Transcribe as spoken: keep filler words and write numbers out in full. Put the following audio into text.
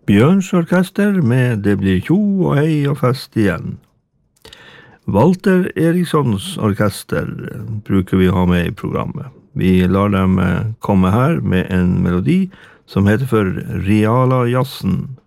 Bjørns orkester med Det blir tjo og hei og fest igjen. Walter Erikssons orkester bruker vi ha med i programmet. Vi lar dem komme her med en melodi som heter for Riala Jassen.